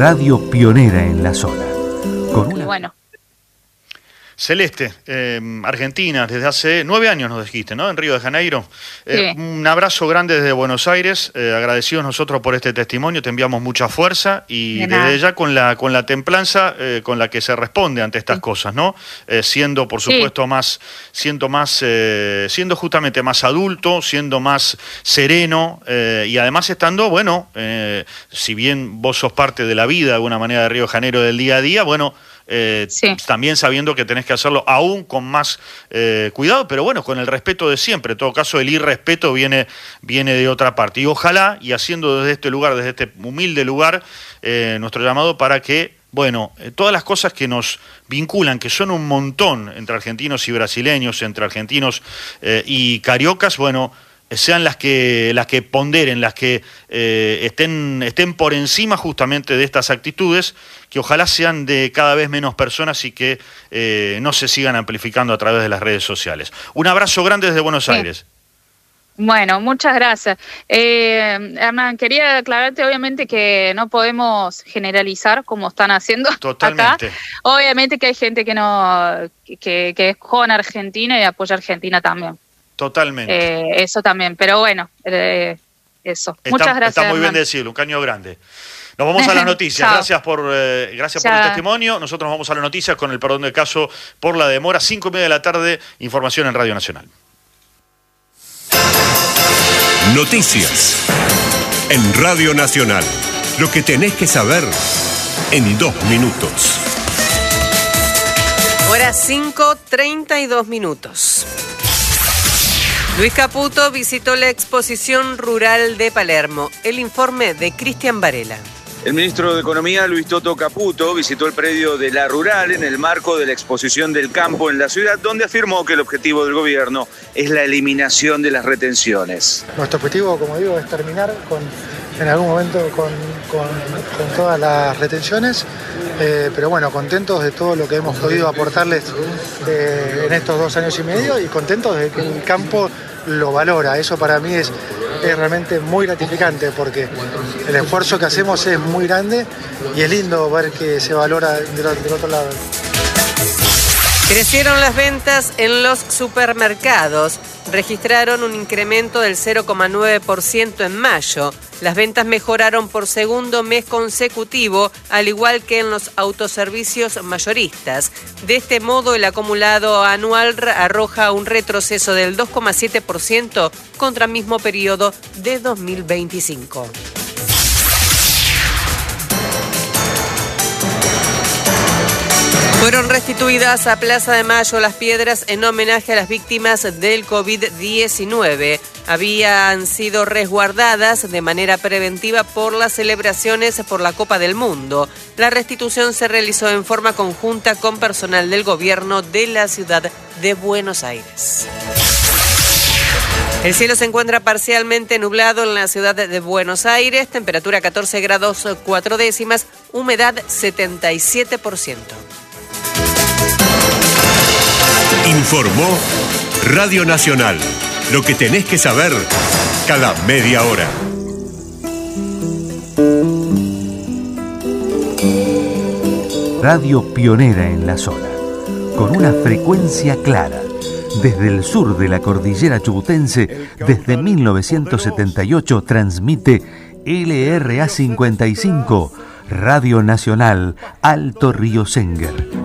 Radio pionera en la zona. Con una... Bueno. Celeste, Argentina, desde hace 9 años nos dijiste, ¿no? En Río de Janeiro. Sí. Un abrazo grande desde Buenos Aires, agradecidos nosotros por este testimonio, te enviamos mucha fuerza y desde ya con la templanza con la que se responde ante estas cosas, ¿no? Siendo, por supuesto, siendo justamente más adulto, siendo más sereno y además estando, bueno, si bien vos sos parte de la vida de alguna manera de Río de Janeiro del día a día, bueno, también sabiendo que tenés que hacerlo aún con más cuidado, pero bueno, con el respeto de siempre. En todo caso, el irrespeto viene de otra parte. Y ojalá, y haciendo desde este lugar, desde este humilde lugar, nuestro llamado para que, bueno, todas las cosas que nos vinculan, que son un montón entre argentinos y brasileños, entre argentinos y cariocas, bueno, sean las que ponderen, las que estén por encima justamente de estas actitudes, que ojalá sean de cada vez menos personas y que no se sigan amplificando a través de las redes sociales. Un abrazo grande desde Buenos Aires. Bueno, muchas gracias. Hernán, quería aclararte obviamente que no podemos generalizar como están haciendo Totalmente. acá. Obviamente que hay gente que es con Argentina y apoya a Argentina también. Totalmente. Eso también, pero bueno, eso. Muchas gracias. Está muy bien Hernán. decirlo, un caño grande. Nos vamos a las noticias. Gracias por el testimonio. Nosotros nos vamos a las noticias con el perdón del caso por la demora. 5:30 de la tarde, información en Radio Nacional. Noticias en Radio Nacional. Lo que tenés que saber en 2 minutos. Hora 5:32. Luis Caputo visitó la exposición rural de Palermo. El informe de Cristian Varela. El ministro de Economía, Luis Toto Caputo, visitó el predio de La Rural en el marco de la exposición del campo en la ciudad, donde afirmó que el objetivo del gobierno es la eliminación de las retenciones. Nuestro objetivo, como digo, es terminar en algún momento con todas las retenciones, pero bueno, contentos de todo lo que hemos podido aportarles en estos 2 años y medio y contentos de que el campo lo valora. Eso para mí es realmente muy gratificante porque el esfuerzo que hacemos es muy grande y es lindo ver que se valora del otro lado. Crecieron las ventas en los supermercados. Registraron un incremento del 0,9% en mayo. Las ventas mejoraron por segundo mes consecutivo, al igual que en los autoservicios mayoristas. De este modo, el acumulado anual arroja un retroceso del 2,7% contra el mismo periodo de 2025. Fueron restituidas a Plaza de Mayo las piedras en homenaje a las víctimas del COVID-19. Habían sido resguardadas de manera preventiva por las celebraciones por la Copa del Mundo. La restitución se realizó en forma conjunta con personal del gobierno de la ciudad de Buenos Aires. El cielo se encuentra parcialmente nublado en la ciudad de Buenos Aires, temperatura 14 grados 4 décimas, humedad 77%. Informó Radio Nacional. Lo que tenés que saber cada media hora. Radio pionera en la zona. Con una frecuencia clara. Desde el sur de la cordillera chubutense, desde 1978 transmite LRA 55, Radio Nacional, Alto Río Sénguer.